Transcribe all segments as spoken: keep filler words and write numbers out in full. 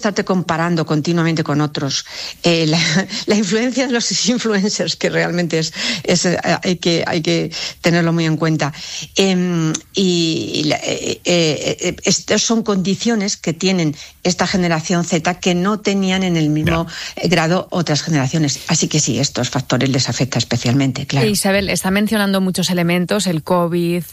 estarte comparando continuamente con otros. Eh, la, la influencia de los influencers, que realmente es, es hay que hay que tenerlo muy en cuenta. Eh, y eh, eh, estas son condiciones que tienen esta generación Z que no tenían en el mismo no. grado otras generaciones. Así que sí, estos factores les afecta especialmente, claro. Isabel, está mencionando muchos elementos, el COVID,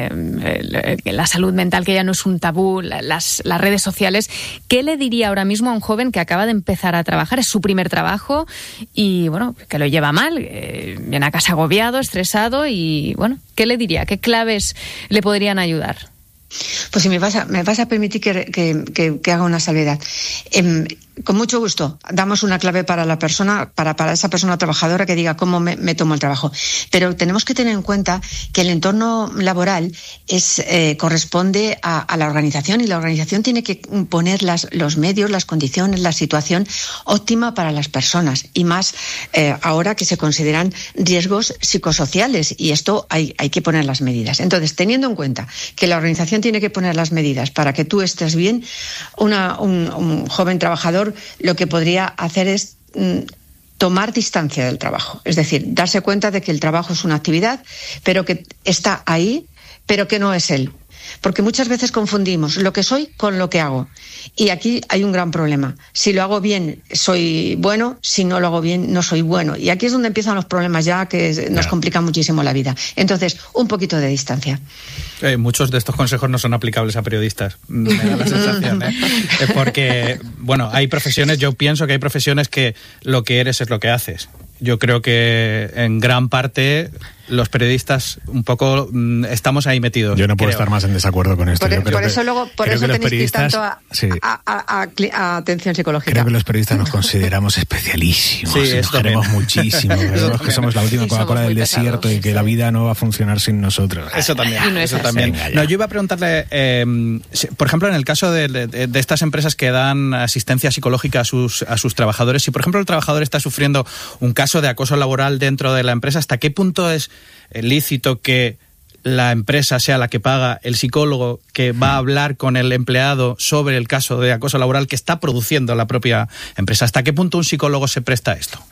eh, la salud mental, que ya no es un tabú, las, las redes sociales. ¿Qué le diría ahora mismo a un joven que acaba de empezar a trabajar? Es su primer trabajo y, bueno, que lo lleva mal, eh, viene a casa agobiado, estresado y, bueno, ¿qué le diría? ¿Qué claves le podrían ayudar? Pues si me vas a, me vas a permitir que, que, que, que haga una salvedad. Eh, con mucho gusto, damos una clave para la persona, para, para esa persona trabajadora que diga cómo me, me tomo el trabajo. Pero tenemos que tener en cuenta que el entorno laboral es, eh, corresponde a, a la organización, y la organización tiene que poner las, los medios, las condiciones, la situación óptima para las personas, y más eh, ahora que se consideran riesgos psicosociales, y esto hay, hay que poner las medidas. Entonces, teniendo en cuenta que la organización tiene que poner las medidas para que tú estés bien, una, un, un joven trabajador lo que podría hacer es mm, tomar distancia del trabajo, es decir, darse cuenta de que el trabajo es una actividad, pero que está ahí, pero que no es él. Porque muchas veces confundimos lo que soy con lo que hago. Y aquí hay un gran problema. Si lo hago bien, soy bueno. Si no lo hago bien, no soy bueno. Y aquí es donde empiezan los problemas ya, que nos complican muchísimo la vida. Entonces, un poquito de distancia. Eh, muchos de estos consejos no son aplicables a periodistas. Me da la sensación, ¿eh? Porque, bueno, hay profesiones, yo pienso que hay profesiones que lo que eres es lo que haces. Yo creo que en gran parte los periodistas un poco mmm, estamos ahí metidos. Yo no puedo creo. estar más en desacuerdo con esto. Por, Yo por creo eso que, luego, por eso tenéis que ir tanto a, sí. a, a, a, a atención psicológica. Creo que los periodistas nos consideramos especialísimos. Sí, y nos queremos muchísimo. Creemos que somos la última Coca-Cola del desierto pesados. Y que la vida no va a funcionar sin nosotros. Eso también. No eso también. Venga, no, yo iba a preguntarle, eh, si, por ejemplo, en el caso de, de, de estas empresas que dan asistencia psicológica a sus, a sus trabajadores, si por ejemplo el trabajador está sufriendo un caso de acoso laboral dentro de la empresa, ¿hasta qué punto es lícito que la empresa sea la que paga el psicólogo que va a hablar con el empleado sobre el caso de acoso laboral que está produciendo la propia empresa? ¿Hasta qué punto un psicólogo se presta a esto?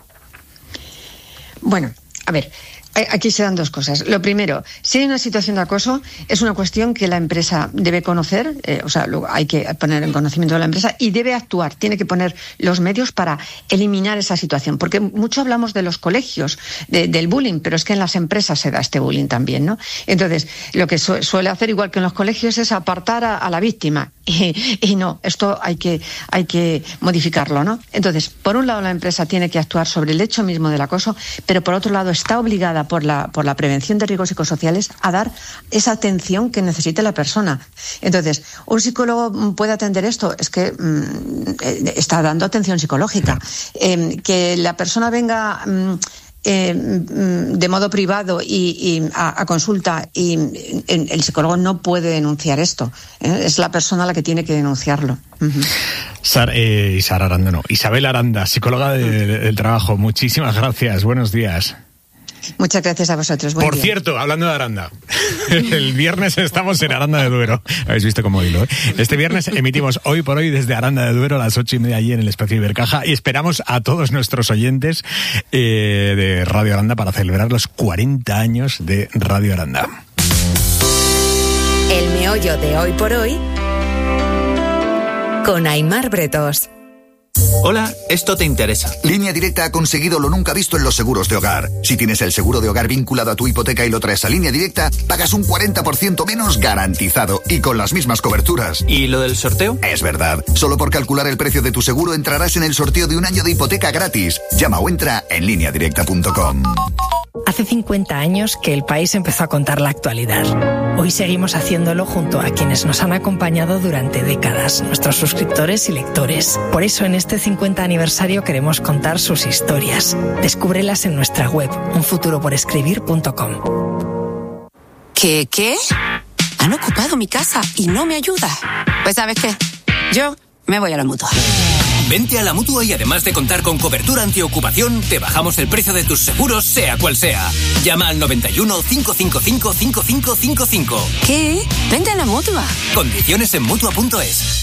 Bueno, a ver, aquí se dan dos cosas. Lo primero, si hay una situación de acoso, es una cuestión que la empresa debe conocer, eh, o sea, lo, hay que poner en conocimiento de la empresa y debe actuar, tiene que poner los medios para eliminar esa situación, porque mucho hablamos de los colegios, de, del bullying, pero es que en las empresas se da este bullying también, ¿no? Entonces, lo que su, suele hacer, igual que en los colegios, es apartar a, a la víctima, y, y no, esto hay que, hay que modificarlo, ¿no? Entonces, por un lado la empresa tiene que actuar sobre el hecho mismo del acoso, pero por otro lado está obligada por la, por la prevención de riesgos psicosociales a dar esa atención que necesite la persona. Entonces, ¿un psicólogo puede atender esto? Es que mmm, está dando atención psicológica. Eh, que la persona venga mmm, eh, de modo privado y, y a, a consulta y eh, el psicólogo no puede denunciar esto. ¿eh? Es la persona la que tiene que denunciarlo. Uh-huh. Sar, eh, Sara Aranda, no. Isabel Aranda, psicóloga de, de, del trabajo. Muchísimas gracias. Buenos días. Muchas gracias a vosotros. Buen Por día. cierto, hablando de Aranda, el viernes estamos en Aranda de Duero. Habéis visto cómo hilo, ¿eh? Este viernes emitimos Hoy por Hoy desde Aranda de Duero a las ocho y media allí en el Espacio Ibercaja, y esperamos a todos nuestros oyentes eh, de Radio Aranda para celebrar los cuarenta años de Radio Aranda. El meollo de Hoy por Hoy con Aimar Bretos. Hola, esto te interesa. Línea Directa ha conseguido lo nunca visto en los seguros de hogar. Si tienes el seguro de hogar vinculado a tu hipoteca y lo traes a Línea Directa, pagas un cuarenta por ciento menos garantizado y con las mismas coberturas. ¿Y lo del sorteo? Es verdad. Solo por calcular el precio de tu seguro entrarás en el sorteo de un año de hipoteca gratis. Llama o entra en línea directa punto com. Hace cincuenta años que el país empezó a contar la actualidad. Hoy seguimos haciéndolo junto a quienes nos han acompañado durante décadas, nuestros suscriptores y lectores. Por eso en este cincuenta aniversario queremos contar sus historias. Descúbrelas en nuestra web, un futuro por escribir punto com. ¿Qué, qué? Han ocupado mi casa y no me ayuda. Pues ¿sabes qué? Yo me voy a la Mutua. Vente a la Mutua y además de contar con cobertura antiocupación, te bajamos el precio de tus seguros, sea cual sea. Llama al noventa y uno, cinco cinco cinco, cinco cinco cinco cinco. ¿Qué? Vente a la Mutua. Condiciones en Mutua punto es.